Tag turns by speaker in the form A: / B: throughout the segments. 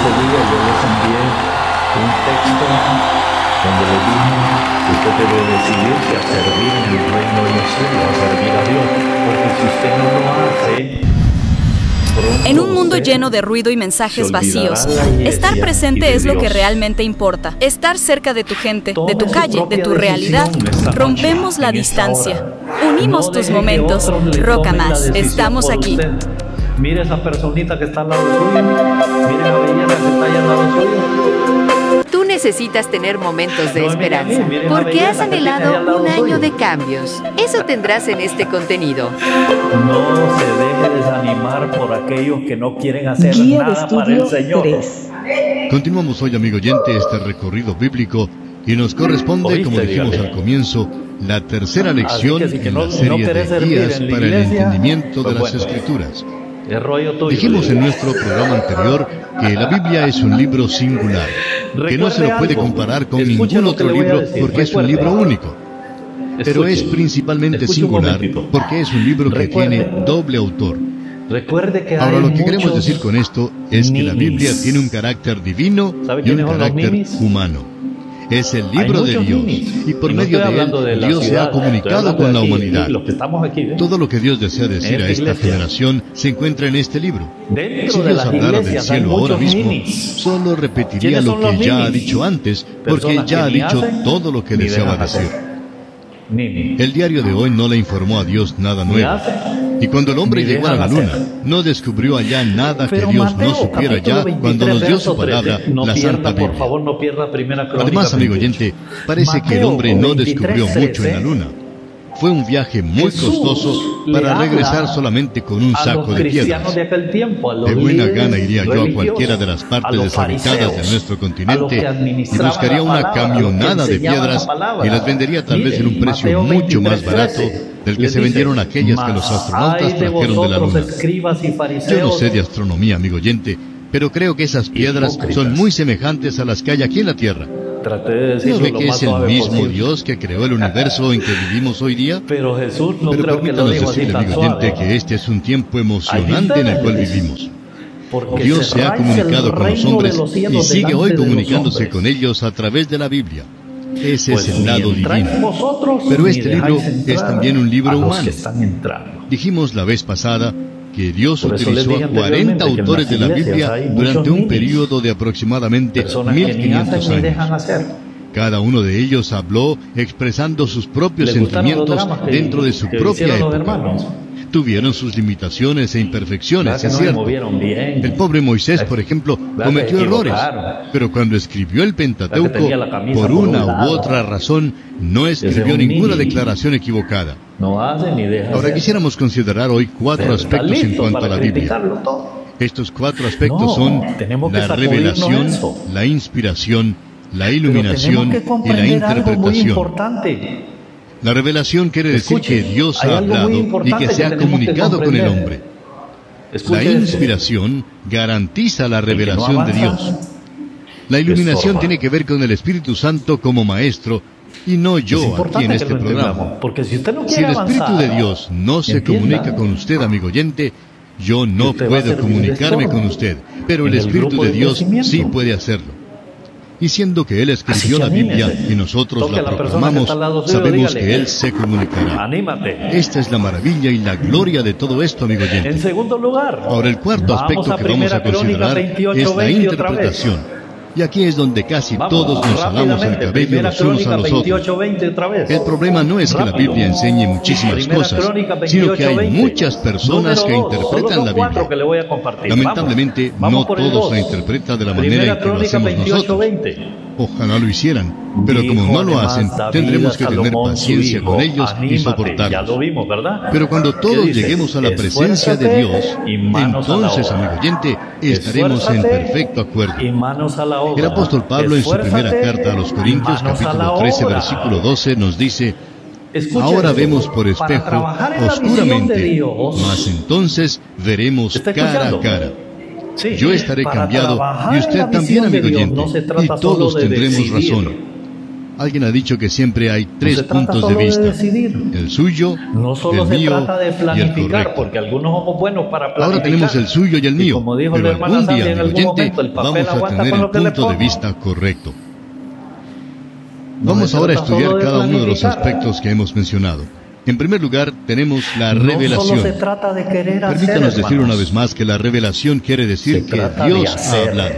A: ese día yo les envié un texto donde les dije que usted debe decidirse a servir en el reino de los cielos, a servir a Dios, porque si usted no lo hace,
B: en un mundo lleno de ruido y mensajes vacíos, estar presente es lo que realmente importa. Estar cerca de tu gente, de tu calle, de tu realidad. Rompemos la distancia. Unimos tus momentos. Roca Más. Estamos aquí.
A: Mire esa personita que está al lado suyo. Mire la belleza que está allá al lado suyo.
C: Tú necesitas tener momentos de esperanza, porque has anhelado un año de cambios. Eso tendrás en este contenido.
A: No se deje desanimar por aquellos que no quieren hacer nada para el Señor.
D: 3.
E: Continuamos hoy, amigo oyente, este recorrido bíblico y nos corresponde, como dijimos al comienzo, la tercera lección en la serie de guías para el entendimiento de las Escrituras. Dijimos en nuestro programa anterior que la Biblia es un libro singular, que no se lo puede comparar con ningún otro libro porque es un libro único. Pero es principalmente singular porque es un libro que tiene doble autor. Ahora, lo que queremos decir con esto es que la Biblia tiene un carácter divino y un carácter humano. Es el libro de Dios, y por medio de él, Dios se ha comunicado con la humanidad. Todo lo que Dios desea decir a esta generación se encuentra en este libro. Si Dios hablara del cielo ahora mismo, solo repetiría lo que ya ha dicho antes, porque ya ha dicho todo lo que deseaba decir. El diario de hoy no le informó a Dios nada nuevo. Y cuando el hombre llegó a la luna, no descubrió allá nada que Dios no supiera ya cuando nos dio su palabra, la Santa Biblia. Además, amigo oyente, parece que el hombre no descubrió mucho en la luna. Fue un viaje muy costoso para regresar solamente con un saco de piedras. De buena gana iría yo a cualquiera de las partes deshabitadas de nuestro continente y buscaría una camionada de piedras y las vendería tal vez en un precio mucho más barato del que se vendieron aquellas que los astronautas trajeron de la luna. Yo no sé de astronomía, amigo oyente, pero creo que esas piedras son muy semejantes a las que hay aquí en la Tierra. ¿No ve que es el mismo Dios que creó el universo en que vivimos hoy día? Pero permítanos decirle, amigo oyente, que este es un tiempo emocionante en el cual vivimos. Dios se ha comunicado con los hombres y sigue hoy comunicándose con ellos a través de la Biblia. Ese es el lado divino. Pero este libro es también un libro humano. Dijimos la vez pasada que Dios utilizó a 40 autores de la Biblia durante un período de aproximadamente 1500 años. Cada uno de ellos habló expresando sus propios sentimientos dentro de su propia época. Tuvieron sus limitaciones e imperfecciones, es cierto. El pobre Moisés, por ejemplo, cometió errores, pero cuando escribió el Pentateuco, por una u otra razón, no escribió ninguna declaración equivocada. Ahora quisiéramos considerar hoy 4 aspectos en cuanto a la Biblia. Estos 4 aspectos son la revelación, la inspiración, la iluminación y la interpretación. La revelación quiere decir que Dios ha hablado y que se ha comunicado con el hombre. La inspiración garantiza la revelación de Dios. La iluminación tiene que ver con el Espíritu Santo como maestro y no yo aquí en este programa. Si el Espíritu de Dios no se comunica con usted, amigo oyente, yo no puedo comunicarme con usted, pero el Espíritu de Dios sí puede hacerlo. Y siendo que Él escribió la Biblia y nosotros la proclamamos, sabemos que Él se comunicará. Esta es la maravilla y la gloria de todo esto, amigo oyente. Ahora, el cuarto aspecto que vamos a considerar es la interpretación. Y aquí es donde casi todos nos jalamos el cabello los unos a los otros. El problema no es que la Biblia enseñe muchísimas cosas, sino que hay muchas personas que interpretan la Biblia. Lamentablemente, no todos la interpretan de la manera en que lo hacemos nosotros. Ojalá lo hicieran, pero como no lo hacen, tendremos que tener paciencia con ellos y soportarlos. Pero cuando todos lleguemos a la presencia de Dios, entonces, amigo oyente, estaremos en perfecto acuerdo. El apóstol Pablo, en su primera carta a los Corintios, capítulo 13, versículo 12, nos dice: ahora vemos por espejo oscuramente, mas entonces veremos cara a cara. Yo estaré cambiado y usted también, amigo oyente, y todos tendremos razón. Alguien ha dicho que siempre hay tres puntos de vista: el suyo, el mío y el correcto.
A: Porque algunos somos buenos para planificar.
E: Ahora tenemos el suyo y el mío,
A: como dijo
E: pero
A: la hermana
E: algún día,
A: Sandy, en
E: amigo
A: algún
E: oyente,
A: momento el papel
E: vamos a
A: aguanta
E: tener
A: con
E: el
A: lo que le
E: punto de
A: pongo.
E: vista correcto.
A: No
E: Vamos
A: se
E: ahora a
A: trata solo
E: estudiar
A: de
E: cada uno de los
A: planificar.
E: aspectos que hemos mencionado. En primer lugar, tenemos la
A: No
E: revelación.
A: solo se trata de querer hacer,
E: Permítanos decir
A: hermanos.
E: una vez más que la revelación quiere decir
A: Se
E: que
A: trata
E: Dios
A: de
E: ha
A: hacer.
E: hablado.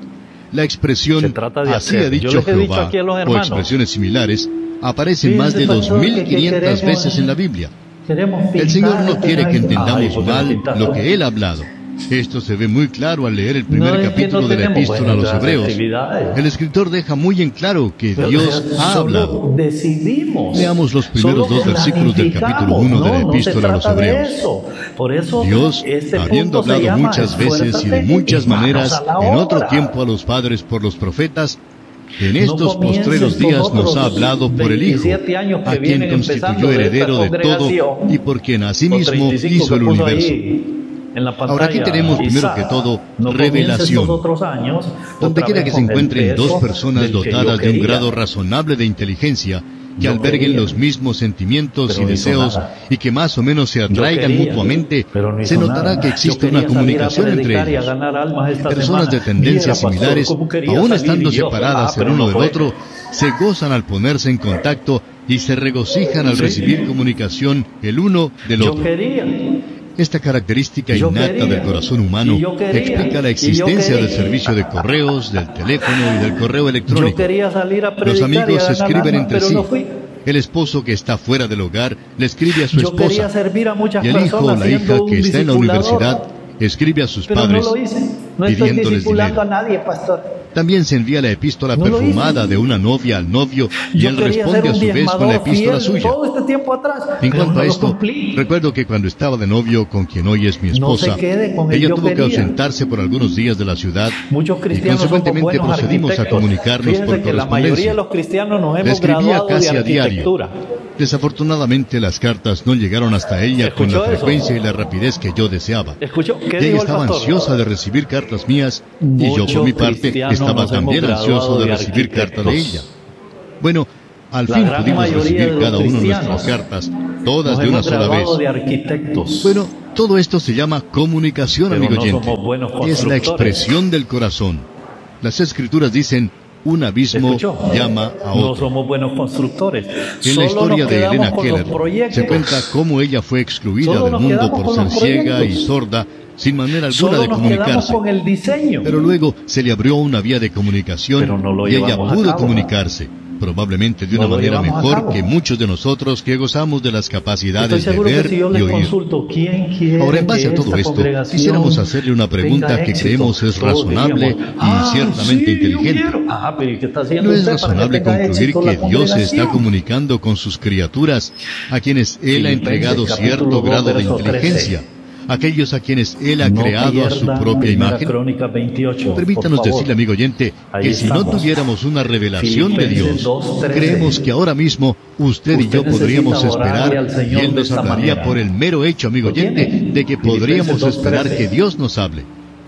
E: La expresión
A: Se trata de
E: así
A: hacer.
E: ha dicho
A: Yo les he dicho
E: Jehová
A: aquí a los
E: o
A: hermanos.
E: expresiones similares aparecen
A: Fíjense,
E: más de
A: pastor, que
E: 2500
A: queremos-
E: veces en la Biblia.
A: Queremos
E: El
A: pintar
E: Señor no
A: y
E: quiere que
A: Ay,
E: entendamos
A: ¿por qué no
E: mal
A: pintas
E: lo
A: tú?
E: que Él ha hablado. Esto se ve muy claro al leer el primer
A: No, es que
E: capítulo
A: no
E: de la
A: tenemos
E: epístola a los
A: buenas
E: Hebreos.
A: actividades.
E: El escritor deja muy en claro que
A: Pero,
E: Dios ha
A: solo
E: hablado.
A: decidimos.
E: Leamos los primeros
A: Solo
E: dos versículos del capítulo 1 de la
A: no se
E: epístola a los
A: trata de
E: Hebreos.
A: eso. Por eso
E: Dios,
A: este
E: habiendo
A: punto se
E: hablado
A: llama
E: muchas veces y de
A: esfuérzate
E: muchas
A: y manos
E: maneras
A: a la
E: en otro
A: obra.
E: tiempo a los padres por los profetas, en
A: No
E: estos
A: comiences
E: postreros días nos
A: vosotros
E: ha hablado por el Hijo,
A: 27 años que
E: a quien
A: vienen empezando
E: constituyó
A: de esta
E: heredero de todo
A: congregación,
E: y por quien
A: o
E: asimismo
A: 35
E: hizo el
A: que puso
E: universo.
A: ahí en la pantalla,
E: Ahora aquí tenemos primero
A: Isaac.
E: que todo
A: No
E: revelación.
A: comiences los otros años
E: Donde
A: otra
E: quiera
A: vez
E: que se
A: con el
E: encuentren
A: peso
E: dos personas
A: del que yo
E: dotadas de un
A: quería.
E: grado razonable de inteligencia, que
A: Yo
E: alberguen
A: quería.
E: los mismos sentimientos
A: Pero
E: y
A: no hizo
E: deseos
A: nada.
E: y que más o menos se atraigan
A: Yo quería,
E: mutuamente,
A: pero no
E: se
A: hizo
E: notará
A: nada.
E: que
A: Yo
E: existe
A: quería
E: una
A: salir a
E: comunicación entre
A: predicar y a
E: ellos.
A: ganar almas esta
E: Personas de
A: semana.
E: tendencias
A: Mira, pastor,
E: similares,
A: ¿cómo quería
E: aún
A: salir?
E: estando
A: Y yo,
E: separadas el
A: pero
E: uno
A: no
E: del
A: fue.
E: otro, se gozan al ponerse en contacto y se regocijan al
A: Sí.
E: recibir comunicación el uno del
A: Yo
E: otro.
A: quería.
E: Esta característica
A: Yo
E: innata
A: quería.
E: del corazón humano
A: Y yo quería.
E: explica la
A: Y yo
E: existencia del
A: quería.
E: servicio de correos, del teléfono y del correo
A: Yo
E: electrónico.
A: quería salir a
E: Los
A: predicar y a
E: amigos se
A: ganar
E: escriben
A: almas,
E: entre
A: pero
E: sí.
A: no fui.
E: El esposo que está fuera del hogar le escribe a su
A: Yo quería
E: esposa.
A: servir a muchas
E: Y el hijo o
A: personas
E: la
A: siendo
E: hija
A: un
E: que está en la
A: discipulador.
E: universidad escribe a sus
A: Pero
E: padres
A: no lo hice. No estoy
E: pidiéndoles
A: discipulando
E: dinero.
A: a nadie, pastor.
E: También se envía la epístola
A: No lo
E: perfumada
A: hice.
E: de una novia al novio y
A: Yo
E: él
A: quería
E: responde
A: ser
E: a
A: un
E: su vez con la
A: diezmador
E: epístola
A: fiel
E: suya.
A: todo este tiempo atrás.
E: En
A: pero
E: cuanto
A: no
E: a
A: lo
E: esto,
A: cumplí.
E: recuerdo que cuando estaba de novio con quien hoy es mi
A: No
E: esposa,
A: se quede con el
E: ella
A: yo
E: tuvo que
A: quería.
E: ausentarse por algunos días de la ciudad
A: Muchos
E: y
A: cristianos somos
E: consecuentemente
A: buenos
E: procedimos a
A: arquitectos.
E: comunicarnos
A: Fíjense
E: por
A: que la mayoría de
E: correspondencia.
A: los cristianos nos
E: Le
A: hemos
E: escribía
A: graduado de
E: casi a diario.
A: arquitectura.
E: Desafortunadamente las cartas no llegaron hasta ella con la
A: ¿Escuchó eso?
E: frecuencia y la rapidez que yo deseaba.
A: ¿Escuchó? ¿Qué
E: Y ella
A: dijo el
E: estaba
A: pastor?
E: ansiosa de recibir cartas mías y yo por
A: Muchos
E: mi parte
A: cristianos
E: estaba
A: nos hemos
E: también ansioso
A: graduado
E: de
A: de
E: recibir cartas de
A: arquitectos.
E: ella. Bueno, al
A: La
E: fin
A: gran
E: pudimos
A: mayoría
E: recibir
A: de los
E: cada uno
A: cristianos
E: nuestras cartas, todas
A: Nos
E: de una
A: hemos
E: sola vez.
A: graduado de arquitectos.
E: Bueno, todo esto se llama comunicación,
A: Pero
E: amigo
A: no
E: oyente.
A: somos buenos
E: Es la
A: constructores.
E: expresión del corazón. Las escrituras dicen, un abismo
A: ¿Escuchó?
E: llama a
A: No
E: otro.
A: somos buenos constructores.
E: En la historia de Elena Keller
A: proyectos.
E: se cuenta cómo ella fue excluida
A: Solo
E: del
A: nos
E: mundo
A: quedamos
E: por
A: con
E: ser
A: los
E: ciega y
A: proyectos.
E: sorda, sin manera alguna
A: Solo
E: de
A: nos quedamos
E: comunicarse.
A: con el diseño.
E: Pero luego se le abrió una vía de comunicación
A: Pero no lo
E: y ella
A: llevamos a
E: pudo
A: cabo.
E: comunicarse, probablemente de una
A: No lo
E: manera
A: llevamos a
E: mejor
A: cabo.
E: que muchos de nosotros que gozamos de las
A: Estoy
E: capacidades de
A: seguro que
E: ver
A: si yo
E: y
A: les
E: oír.
A: consulto quién quiere
E: Ahora, en base
A: que
E: a todo
A: esta
E: esto,
A: congregación
E: quisiéramos hacerle una pregunta
A: tenga
E: que
A: éxito,
E: creemos es
A: todos
E: razonable
A: diríamos,
E: y ciertamente
A: sí, yo
E: inteligente.
A: quiero. Pero ¿y qué está haciendo
E: No es
A: usted para
E: razonable
A: que tenga
E: concluir
A: éxito
E: que
A: la
E: Dios se está
A: congregación?
E: comunicando con sus criaturas, a quienes Él ha
A: Filipenses,
E: entregado
A: capítulo
E: cierto
A: 2,
E: grado de
A: verso 13.
E: inteligencia, aquellos a quienes Él ha
A: No
E: creado a su
A: pierda
E: propia
A: Primera
E: imagen?
A: Crónica 28,
E: Permítanos
A: por favor.
E: decirle, amigo oyente,
A: Ahí
E: que si no
A: estamos.
E: tuviéramos una revelación de
A: Filipenses
E: Dios,
A: 2:13.
E: creemos que ahora mismo usted y
A: Usted
E: yo podríamos
A: necesita orarle
E: esperar
A: al
E: y
A: Señor
E: Él
A: de
E: nos
A: esta
E: hablaría
A: manera.
E: por el mero hecho, amigo
A: ¿Lo tiene?
E: oyente, de que
A: Filipenses
E: podríamos
A: 2:13.
E: esperar que Dios nos hable.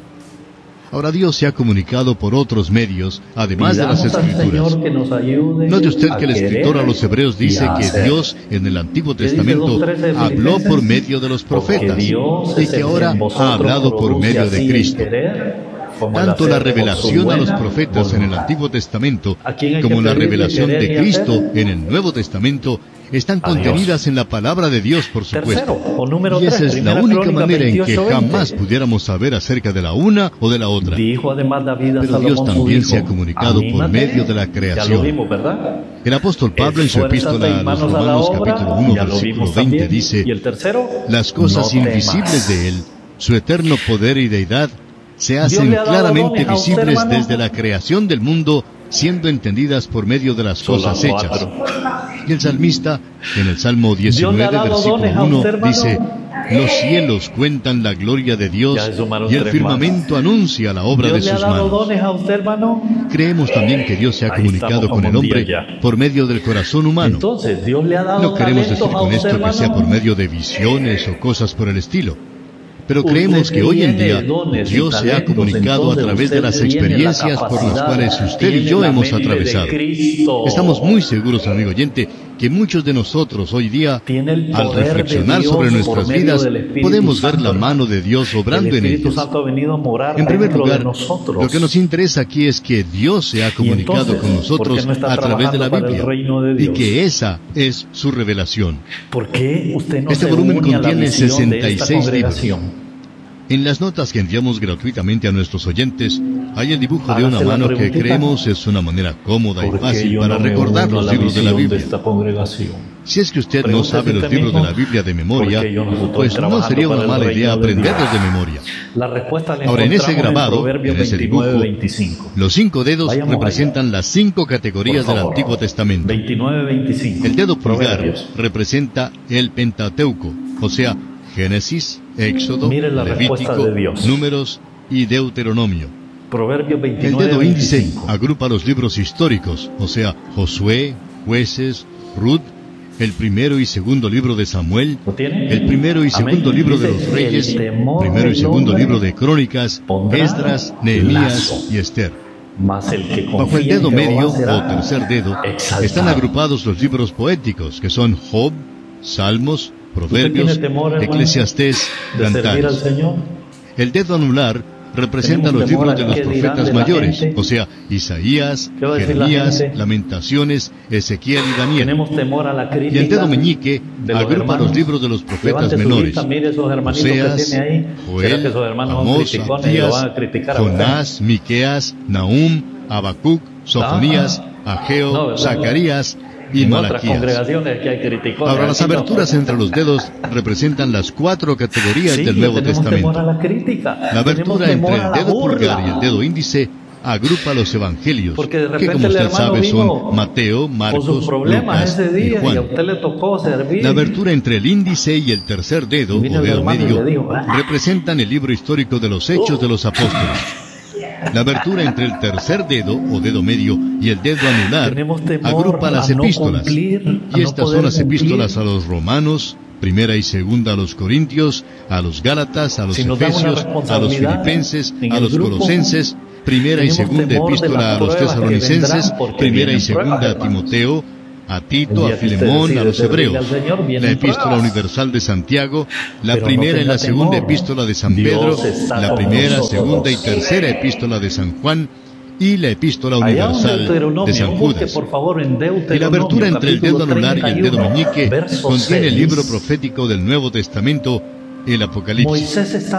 E: Ahora Dios se ha comunicado por otros medios, además de las
A: Pidamos al
E: Escrituras.
A: Señor que nos ayude
E: Note usted
A: a
E: que el escritor a
A: querer
E: los Hebreos
A: y
E: dice
A: a
E: que
A: hacer.
E: Dios en el Antiguo
A: ¿Qué dice
E: Testamento
A: 2:13 de
E: habló
A: Filipenses?
E: por medio de los profetas
A: Porque Dios
E: y
A: es
E: que
A: el
E: ahora
A: en vosotros
E: ha hablado por
A: produce
E: medio
A: así
E: de
A: el
E: Cristo.
A: querer como el
E: Tanto la
A: hacer por su
E: revelación a los
A: buena
E: profetas en el
A: voluntad.
E: Antiguo Testamento
A: ¿A quién hay
E: como
A: que
E: la
A: pedirle
E: revelación
A: querer y
E: de Cristo
A: hacer?
E: en el Nuevo Testamento están
A: A Dios.
E: contenidas en la palabra de Dios, por supuesto.
A: Tercero, o número
E: Y esa
A: 3,
E: es la
A: Primera
E: única
A: Crónica
E: manera en que
A: 28:20.
E: jamás pudiéramos saber acerca de la una o de la otra.
A: Dijo además David a
E: Pero
A: Salomón,
E: Dios
A: su
E: también
A: hijo,
E: se ha comunicado por
A: "Anímate".
E: medio de la
A: Ya
E: creación.
A: lo vimos, ¿verdad?
E: El apóstol Pablo en su
A: Esfuérzate
E: epístola a
A: y
E: los
A: manos a la
E: Romanos
A: obra,
E: capítulo 1
A: ya lo
E: versículo
A: vimos
E: 20
A: también.
E: dice:
A: Y el tercero,
E: las cosas
A: no
E: invisibles
A: temas.
E: de Él, su eterno poder y deidad, se
A: Dios
E: hacen
A: le ha dado
E: claramente
A: dones a usted,
E: visibles
A: hermano.
E: desde la creación del mundo, siendo entendidas por medio de las
A: Solo
E: cosas hechas.
A: 4.
E: Y el salmista, en el Salmo
A: Dios le
E: 19,
A: ha dado
E: versículo
A: dones a
E: 1,
A: usted, hermano.
E: dice: los cielos cuentan la gloria de Dios
A: Ya se sumaron
E: y el
A: 3
E: firmamento anuncia la obra
A: Dios
E: de
A: le ha
E: sus
A: dado
E: manos.
A: dones a usted, hermano.
E: Creemos también que Dios se ha
A: Ahí
E: comunicado
A: estamos
E: con el
A: como un
E: hombre
A: día ya.
E: por medio del corazón humano.
A: Entonces, Dios le ha dado
E: No queremos decir
A: talentos a
E: con
A: usted,
E: esto que sea
A: hermano.
E: por medio de visiones o cosas por el estilo. Pero creemos que hoy en día Dios se ha comunicado a través de las experiencias por las cuales usted y yo hemos atravesado. Estamos muy seguros, amigo oyente, que muchos de nosotros hoy día, al reflexionar sobre nuestras vidas, podemos ver la mano de Dios obrando en ellas. En primer lugar, lo que nos interesa aquí es que Dios se ha comunicado con nosotros a través de la Biblia y que esa es su revelación. Este volumen contiene 66 libros. En las notas que enviamos gratuitamente a nuestros oyentes, hay el dibujo de una mano que creemos es una manera cómoda y fácil para recordar los libros de la Biblia. Si es que usted no sabe los libros de la Biblia de memoria, pues no sería una mala idea aprenderlos de memoria. Ahora, en ese grabado, en ese dibujo, los 5 dedos representan las 5 categorías del Antiguo Testamento. El dedo pulgar representa el Pentateuco, o sea, Génesis, Éxodo, Levítico, Números y Deuteronomio. El dedo índice agrupa los libros históricos, o sea, Josué, Jueces, Ruth, el primero y segundo libro de Samuel, el primero y segundo libro de los Reyes, primero y segundo libro de Crónicas, Esdras, Nehemías y Esther. Bajo el dedo medio o tercer dedo están agrupados los libros poéticos, que son Job, Salmos, Proverbios, Eclesiastés, Cantares. El dedo anular representa los libros de los profetas mayores, o sea, Isaías, Jeremías, Lamentaciones, Ezequiel y Daniel. Y el dedo meñique agrupa los libros de los profetas menores, Oseas, Joel, Amós, Abdías, Jonás, Miqueas, Nahum, Habacuc, Sofonías, Ageo, Zacarías y Malaquías. Ahora, las aberturas entre los dedos representan las 4 categorías del Nuevo Testamento. La abertura entre el dedo pulgar y el dedo índice agrupa los evangelios, que como usted sabe son Mateo, Marcos, Lucas y Juan. La abertura entre el índice y el tercer dedo, o dedo medio, representan el libro histórico de los Hechos de los Apóstoles. La abertura entre el tercer dedo, o dedo medio, y el dedo anular agrupa las epístolas. Y estas son las epístolas a los romanos, primera y segunda a los corintios, a los gálatas, a los efesios, a los filipenses, a los colosenses, primera y segunda epístola a los tesalonicenses, primera y segunda a Timoteo, a Tito, a Filemón, a los hebreos, la epístola universal de Santiago, la primera y la segunda epístola de San Pedro, la primera, segunda y tercera epístola de San Juan, y la epístola universal de San Judas. Y la abertura entre el dedo anular y el dedo meñique contiene el libro profético del Nuevo Testamento, el Apocalipsis.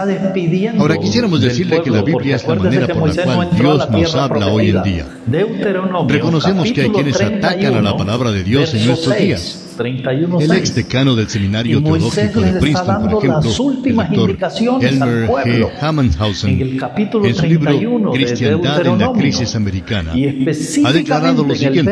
E: Ahora quisiéramos decirle que la Biblia es la manera por la cual Dios nos habla hoy en día. Reconocemos que hay quienes atacan a la palabra de Dios en nuestros días. El ex decano del Seminario Teológico de Princeton, por ejemplo, el doctor Elmer G. Hammenhausen, en su libro Cristiandad en la Crisis Americana, ha declarado lo siguiente: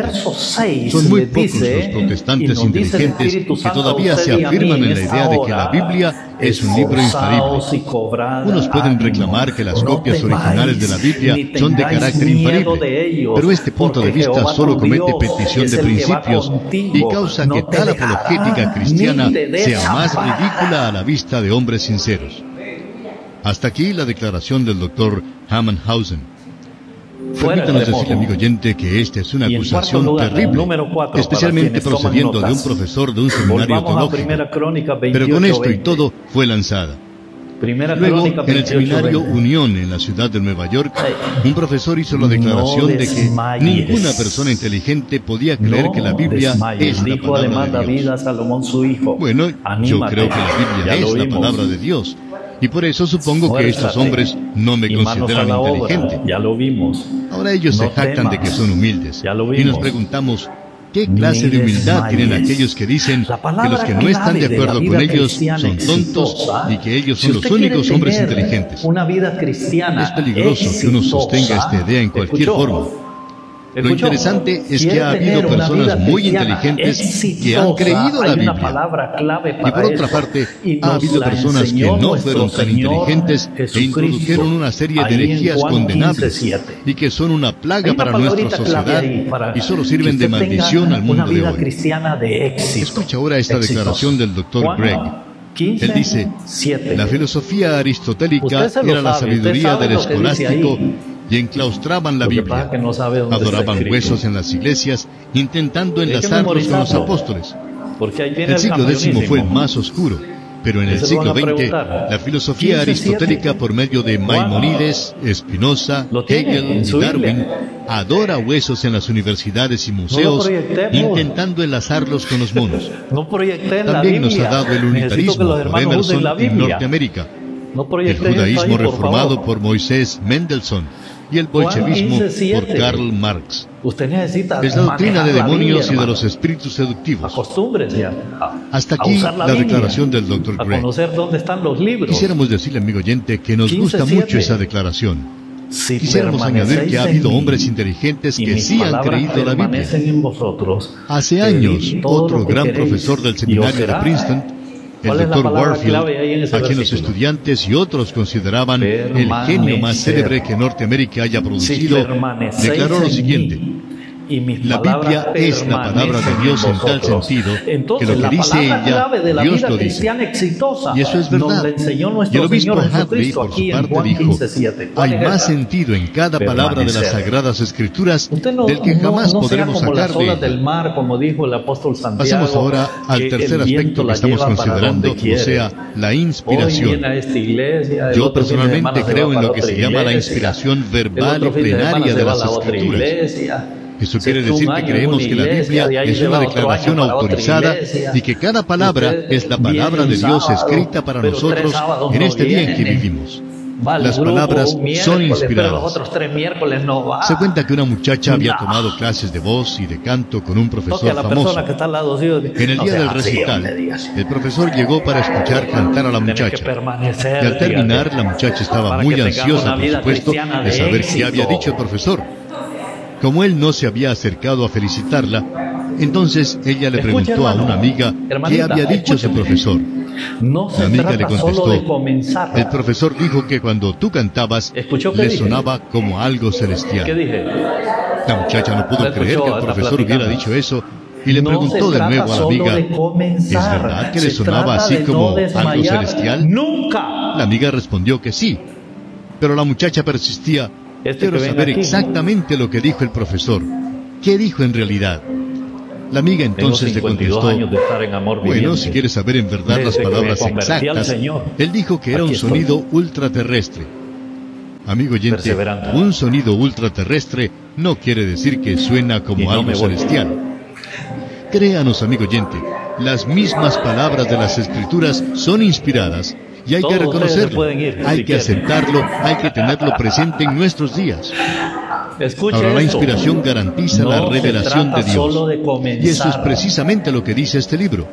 E: son muy pocos los protestantes inteligentes que todavía se afirman en la idea de que la Biblia es un libro infalible. Unos pueden reclamar que las copias originales de la Biblia son de carácter infalible, pero este punto de vista solo comete petición de principios y causa que tal apologética cristiana sea más ridícula a la vista de hombres sinceros. Hasta aquí la declaración del Dr. Hammenhausen. Permítanos decirle, amigo oyente, que esta es una acusación terrible, especialmente procediendo de un profesor de un seminario teológico. Pero con esto y todo fue lanzada. Luego, en el seminario Unión en la ciudad de Nueva York, un profesor hizo la declaración de que ninguna persona inteligente podía creer que la Biblia es la palabra de Dios. Bueno, yo creo que la Biblia es la palabra de Dios. Y por eso supongo que estos hombres no me consideran inteligente. Ahora ellos se jactan de que son humildes. Y nos preguntamos, ¿qué clase de humildad tienen aquellos que dicen que los que no están de acuerdo con ellos son tontos y que ellos son los únicos hombres inteligentes? Es peligroso que uno sostenga esta idea en cualquier forma. Lo interesante es que ha habido personas muy inteligentes que han creído la Biblia. Y por otra parte, ha habido personas que no fueron tan inteligentes e introdujeron una serie de herejías condenables y que son una plaga para nuestra sociedad y solo sirven de maldición al mundo de hoy. Escucha ahora esta declaración del Dr. Gregg. Él dice, la filosofía aristotélica era la sabiduría del escolástico y enclaustraban la Biblia. Adoraban huesos en las iglesias, intentando enlazarlos con los apóstoles. El siglo X fue el más oscuro, pero en el siglo XX, la filosofía aristotélica por medio de Maimónides, Spinoza, Hegel y Darwin adora huesos en las universidades y museos, intentando enlazarlos con los monos. También nos ha dado el unitarismo por Emerson en Norteamérica, el judaísmo reformado por Moisés Mendelssohn y el bolchevismo por Karl Marx. Es la doctrina de demonios y de los espíritus seductivos. Hasta aquí la declaración del Dr. Gregg. Quisiéramos decirle, amigo oyente, que nos gusta mucho esa declaración. Quisiéramos añadir que ha habido hombres inteligentes que sí han creído la Biblia. Hace años, otro gran profesor del seminario de Princeton, el Dr. Warfield, a quien los estudiantes y otros consideraban el genio más célebre que Norteamérica haya producido, declaró lo siguiente: la Biblia es la palabra de Dios en tal sentido que lo que dice ella, Dios lo dice. Y eso es verdad. Y el obispo Hadley, por su parte, dijo, hay más sentido en cada palabra de las Sagradas Escrituras del que jamás podremos sacar de ella. Pasemos ahora al tercer aspecto que estamos considerando, o sea, la inspiración. Yo personalmente creo en lo que se llama la inspiración verbal y plenaria de las Escrituras. Eso quiere decir que creemos que la Biblia es una declaración autorizada y que cada palabra es la palabra de Dios escrita para nosotros en este día en que vivimos. Las palabras son inspiradas. Se cuenta que una muchacha había tomado clases de voz y de canto con un profesor famoso. En el día del recital, el profesor llegó para escuchar cantar a la muchacha. Y al terminar, la muchacha estaba muy ansiosa, por supuesto, de saber qué había dicho el profesor. Como él no se había acercado a felicitarla, entonces ella le preguntó a una amiga qué había dicho su profesor. La amiga le contestó, el profesor dijo que cuando tú cantabas, le sonaba como algo celestial. La muchacha no pudo creer que el profesor hubiera dicho eso y le preguntó de nuevo a la amiga, ¿es verdad que le sonaba así como algo celestial? La amiga respondió que sí, pero la muchacha persistía. Quiero saber exactamente lo que dijo el profesor. ¿Qué dijo en realidad? La amiga entonces le contestó, bueno, si quieres saber en verdad las palabras exactas, él dijo que era un sonido ultraterrestre. Amigo oyente, un sonido ultraterrestre no quiere decir que suena como algo celestial. Créanos, amigo oyente, las mismas palabras de las Escrituras son inspiradas. Y hay que reconocerlo, hay que aceptarlo, hay que tenerlo presente en nuestros días. Ahora, la inspiración garantiza la revelación de Dios. Y eso es precisamente lo que dice este libro.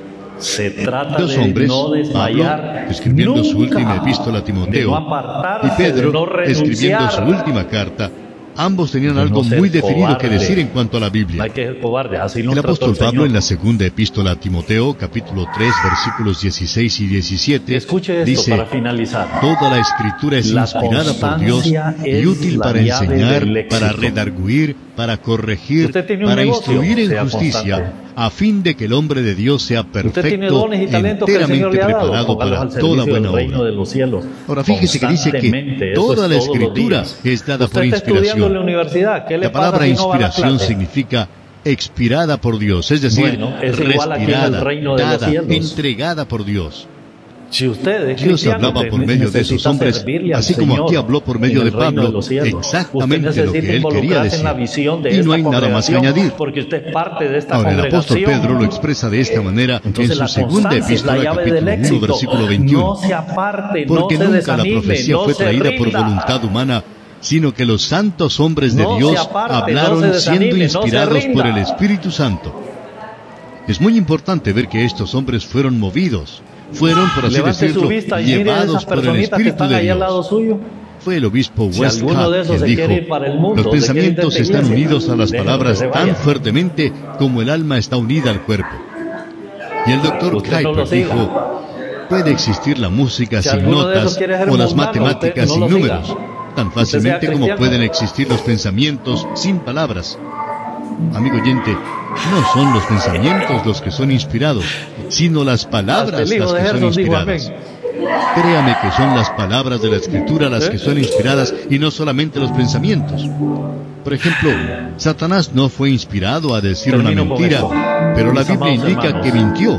E: Dos hombres, Pablo, escribiendo su última epístola a Timoteo, y Pedro, escribiendo su última carta, ambos tenían algo muy definido que decir en cuanto a la Biblia. El apóstol Pablo, en la segunda epístola a Timoteo, capítulo 3, versículos 16 y 17, dice, toda la Escritura es inspirada por Dios y útil para enseñar, para redarguir, para corregir, para instruir en justicia, a fin de que el hombre de Dios sea perfecto, enteramente preparado para toda buena obra. Ahora fíjese que dice que toda la Escritura es dada por inspiración. La palabra inspiración significa expirada por Dios, es decir, respirada, dada, entregada por Dios. Dios hablaba por medio de esos hombres, así como aquí habló por medio de Pablo, exactamente lo que él quería decir, y no hay nada más que añadir. Ahora, el apóstol Pedro lo expresa de esta manera en su segunda epístola, capítulo 1, versículo 21, porque nunca la profecía fue traída por voluntad humana, sino que los santos hombres de Dios hablaron siendo inspirados por el Espíritu Santo. Es muy importante ver que estos hombres fueron movidos, fueron, por así decirlo, llevados por el Espíritu de Dios. Fue el obispo Westcott quien dijo, los pensamientos están unidos a las palabras tan fuertemente como el alma está unida al cuerpo. Y el Dr. Kuyper dijo, puede existir la música sin notas o las matemáticas sin números, tan fácilmente como pueden existir los pensamientos sin palabras. Amigo oyente, No son los pensamientos los que son inspirados, sino las palabras las que son inspiradas. Créame que son las palabras de la Escritura las que son inspiradas y no solamente los pensamientos. Por ejemplo, Satanás no fue inspirado a decir una mentira, pero la Biblia indica que mintió.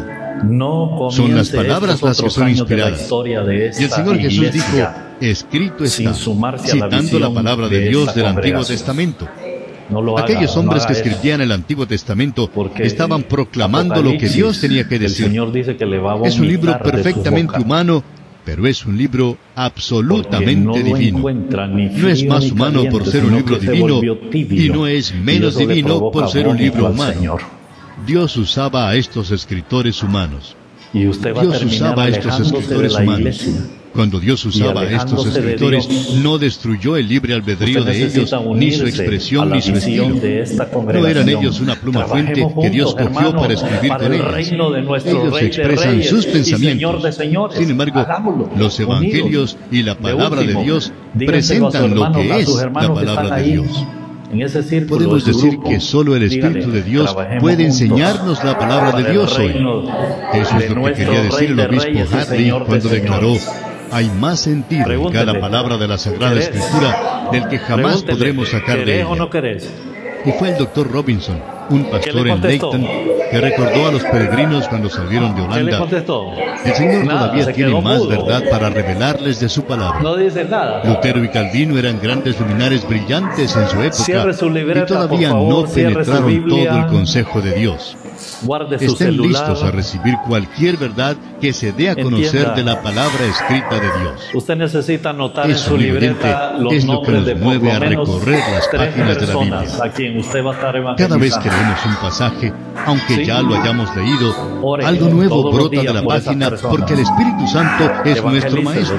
E: Son las palabras las que son inspiradas. Y el Señor Jesús dijo, escrito está, citando la palabra de Dios del Antiguo Testamento. Aquellos hombres que escribían el Antiguo Testamento estaban proclamando lo que Dios tenía que decir. Es un libro perfectamente humano, pero es un libro absolutamente divino. No es más humano por ser un libro divino, y no es menos divino por ser un libro humano. Dios usaba a estos escritores humanos. Dios usaba a estos escritores humanos. Cuando Dios usaba a estos escritores, no destruyó el libre albedrío de ellos, ni su expresión, ni su estilo. No eran ellos una pluma fuente que Dios cogió para escribir con ellas. Ellos expresan sus pensamientos. Sin embargo, los evangelios y la palabra de Dios presentan lo que es la palabra de Dios. Podemos decir que solo el Espíritu de Dios puede enseñarnos la palabra de Dios hoy. Eso es lo que quería decir el obispo Hadley cuando declaró: hay más sentido en cada palabra de la Sagrada Escritura del que jamás podremos sacar de ella. Y fue el Dr. Robinson, un pastor en Leighton, que recordó a los peregrinos cuando salieron de Holanda: el Señor todavía tiene más verdad para revelarles de su palabra. Lutero y Calvino eran grandes luminares brillantes en su época y todavía no penetraron todo el consejo de Dios. Estén listos a recibir cualquier verdad que se dé a conocer de la palabra escrita de Dios.
A: Usted necesita anotar en su
E: libreta
A: los nombres de
E: mueve a recorrer las páginas de la Biblia.
A: A quien usted va a estar evangelizando.
E: Cada vez que leemos un pasaje, aunque ya lo hayamos leído, algo nuevo brota de la página porque el Espíritu Santo es nuestro Maestro.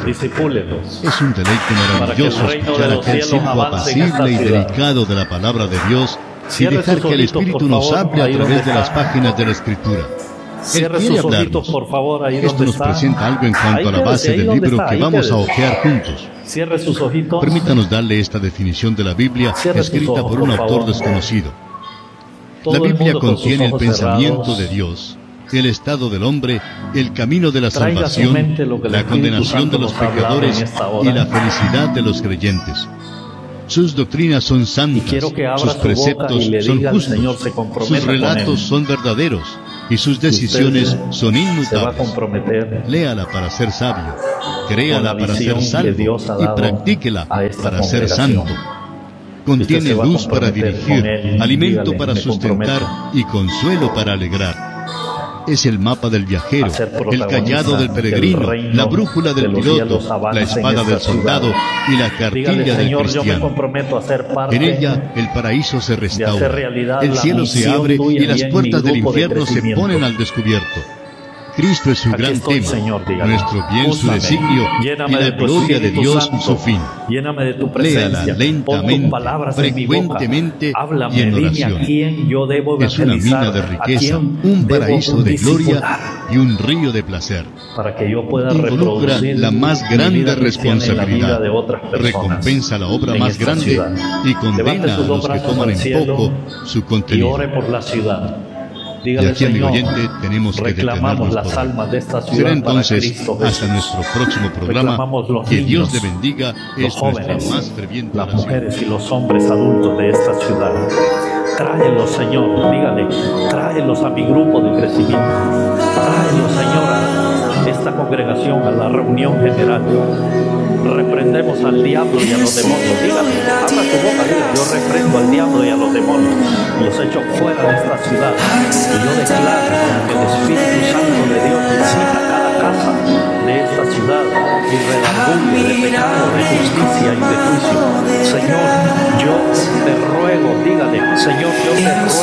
E: Es un deleite maravilloso escuchar aquel siervo apacible y delicado de la palabra de Dios y dejar que el Espíritu nos hable a través de las páginas de la Escritura. Él quiere hablarnos. Esto nos presenta algo en cuanto a la base del libro que vamos a hojear juntos. Permítanos darle esta definición de la Biblia escrita por un autor desconocido. La Biblia contiene el pensamiento de Dios, el estado del hombre, el camino de la salvación, la condenación de los pecadores y la felicidad de los creyentes. Sus doctrinas son santas, sus preceptos son justos, sus relatos son verdaderos y sus decisiones son inmutables. Léala para ser sabio, créala para ser salvo y practíquela para ser santo. Contiene luz para dirigir, alimento para sustentar y consuelo para alegrar. Es el mapa del viajero, el cayado del peregrino, la brújula del piloto, la espada del soldado y la cartilla del cristiano. En ella el paraíso se restaura, el cielo se abre y las puertas del infierno se ponen al descubierto. Cristo es su gran tema, nuestro bien su designio y la gloria de Dios su fin. Léala lentamente, frecuentemente y en oración. Es una mina de riqueza, un paraíso de gloria y un río de placer. Involucra la más grande responsabilidad, recompensa la obra más grande y condena a los que toman en poco su contenido. Y aquí, amigo oyente, tenemos que detenernos por hoy. Será entonces hasta nuestro próximo programa. Que Dios le bendiga. Es nuestra más ferviente oración.
A: Las mujeres y los hombres adultos de esta ciudad. Tráelos, Señor, dígale, tráelos a mi grupo de crecimiento. Tráelos, Señor, a esta congregación, a la reunión general. Reprendemos al diablo y a los demonios. Dígale, abra tu boca, dígale, yo reprendo al diablo y a los demonios. Los echo fuera de esta ciudad. Y yo declaro que el Espíritu Santo de Dios visita cada casa de esta ciudad y redarguye de pecado, de justicia y de juicio. Señor, yo te ruego, dígale, Señor, yo te ruego